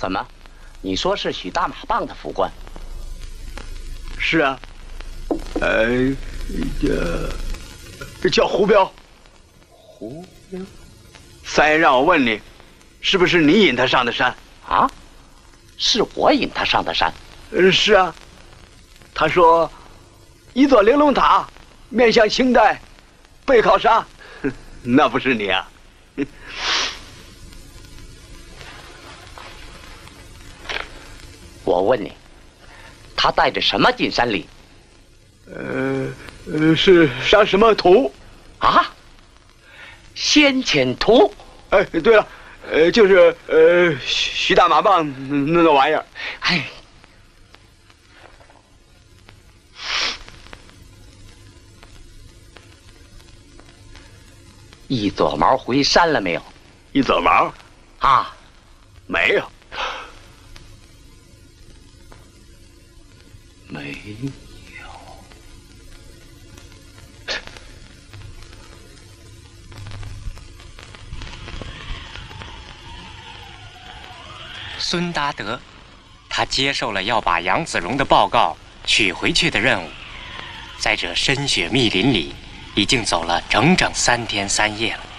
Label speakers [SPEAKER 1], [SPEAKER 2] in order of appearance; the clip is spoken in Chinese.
[SPEAKER 1] 怎么？你说是许大马棒的副官？
[SPEAKER 2] 是啊，叫胡彪。
[SPEAKER 1] 胡彪。
[SPEAKER 2] 三爷让我问你，是不是你引他上的山？
[SPEAKER 1] 啊？是我引他上的山？
[SPEAKER 2] 是啊。他说，一座玲珑塔面向清代，背靠沙，那不是你啊？
[SPEAKER 1] 我问你，他带着什么进山里？
[SPEAKER 2] 是上什么图？
[SPEAKER 1] 啊？先遣图？
[SPEAKER 2] 哎，对了，就是徐大马棒那玩意儿。
[SPEAKER 1] 哎，一撮毛回山了没有？
[SPEAKER 2] 一撮毛？
[SPEAKER 1] 啊，
[SPEAKER 2] 没有。
[SPEAKER 1] 没有。
[SPEAKER 3] 孙达德，他接受了要把杨子荣的报告取回去的任务，在这深雪密林里，已经走了整整3天3夜了。